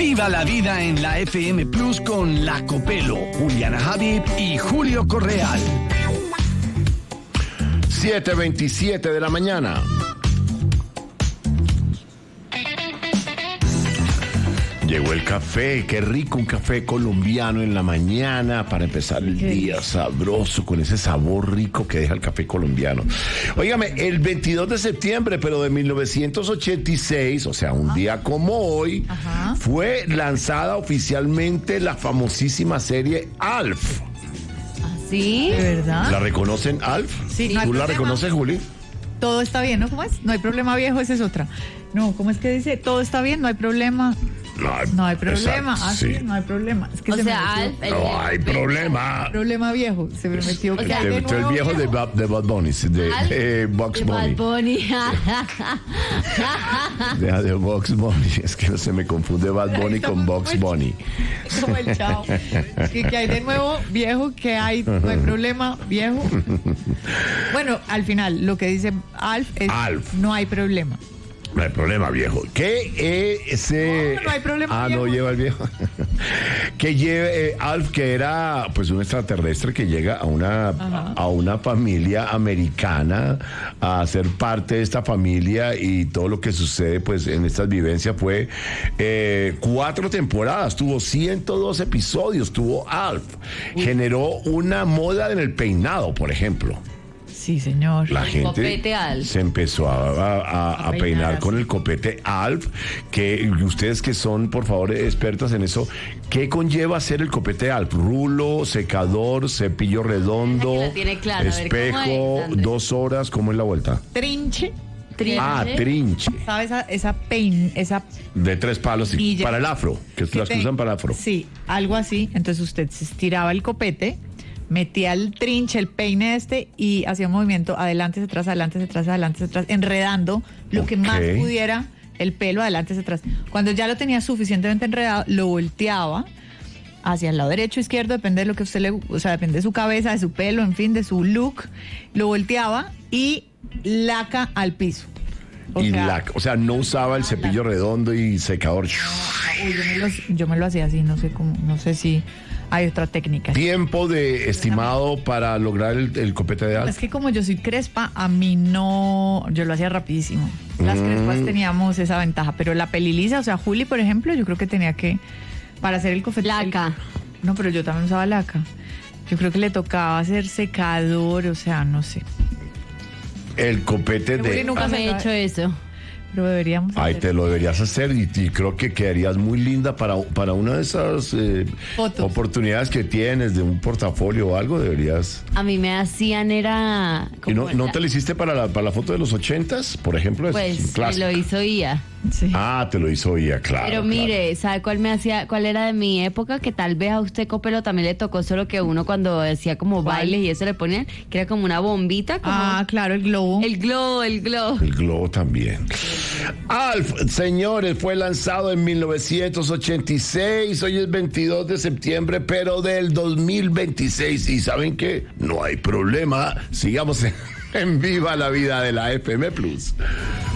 Viva la vida en la FM Plus con La Copelo, Juliana Habib y Julio Correal. 7:27 de la mañana. Llegó el café, qué rico un café colombiano en la mañana para empezar el día sabroso, con ese sabor rico que deja el café colombiano. Óigame, el 22 de septiembre, pero de 1986, o sea, un día como hoy, fue lanzada oficialmente la famosísima serie Alf. ¿Sí? ¿De verdad? ¿La reconocen, Alf? Sí, no hay ¿Tú la problema. reconoces, Juli? Todo está bien, ¿no? ¿Cómo es? No hay problema, viejo, esa es otra. No, ¿cómo es que dice? Todo está bien, no hay problema. No hay problema. Exacto, Sí, sí. no hay problema. Es que O se sea, me Alf, metió. No hay problema. Problema viejo, se me metió. O sea, ¿Qué hay de Este es el nuevo, viejo de Bad Bunny, de Bugs Bunny. Bad Bunny. De Bugs Bunny, es que no se me confunde Bad Bunny con Bugs Bunny. Como el chavo. ¿Qué hay de nuevo, viejo? ¿Qué hay? No hay problema, viejo. Bueno, al final, lo que dice Alf es Alf. no hay problema. No hay problema, viejo. ¿Qué ese? No hay problema, No viejo. lleva el viejo. Que lleve Alf, que era pues un extraterrestre que llega a una familia americana a ser parte de esta familia, y todo lo que sucede pues en estas vivencias fue 4 temporadas, tuvo 102 episodios, tuvo Alf. Generó una moda en el peinado, por ejemplo. Sí, señor. La gente Copete Alf. se empezó a peinar con el copete Alf, que ustedes que son, por favor, expertas en eso, ¿qué conlleva hacer el copete Alf? Rulo, secador, cepillo redondo, La tiene clara. A ver, ¿cómo espejo, es, Andrés? 2 horas, ¿cómo es la vuelta? Trinche. Trinche, ¿Sabes? Esa de 3 palos, sí, Milla. para el afro, que las que usan para el afro. Sí, algo así. Entonces usted se estiraba el copete, metía el trinche, el peine y hacía un movimiento adelante, hacia atrás, adelante, hacia atrás, adelante, hacia atrás, enredando lo que más pudiera el pelo adelante, hacia atrás. Cuando ya lo tenía suficientemente enredado, lo volteaba hacia el lado derecho o izquierdo, depende de lo que usted depende de su cabeza, de su pelo, en fin, de su look. Lo volteaba y laca al piso. O sea, no usaba el cepillo redondo y secador. Yo me lo hacía así, no sé cómo, no sé si hay otra técnica. ¿Tiempo de estimado para lograr el copete de Alf? Es que como yo soy crespa, a mí no, yo lo hacía rapidísimo. Las crespas teníamos esa ventaja, pero la pelilisa, o sea, Juli, por ejemplo, yo creo que tenía que, para hacer el copete. Laca. No, pero yo también usaba laca. Yo creo que le tocaba hacer secador, o sea, no sé. El copete Juli de nunca Nunca me he hecho eso. Pero deberíamos Ay, hacer. te lo deberías hacer, y creo que quedarías muy linda para una de esas Fotos. oportunidades que tienes de un portafolio o algo, deberías. A mí me hacían era... ¿Y no como te lo hiciste para la foto de los 80s, por ejemplo? Es Pues me clásico. lo hizo IA. Sí. Ah, te lo hizo ella, claro. Pero mire, ¿sabe cuál era de mi época? Que tal vez a usted, Copelo, también le tocó, solo que uno cuando hacía como bailes y eso le ponían, que era como una bombita, como Claro, el globo. el globo. El globo también. Alf, señores, fue lanzado en 1986. Hoy es 22 de septiembre, pero del 2026. ¿Y saben qué? No hay problema. Sigamos en Viva la Vida de la FM Plus.